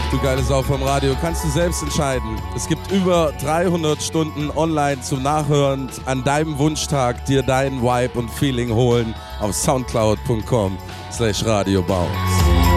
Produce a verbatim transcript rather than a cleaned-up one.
Du geile Sau vom Radio, kannst du selbst entscheiden. Es gibt über dreihundert Stunden online zum Nachhören, an deinem Wunschtag dir deinen Vibe und Feeling holen auf soundcloud punkt com slash radiobounce.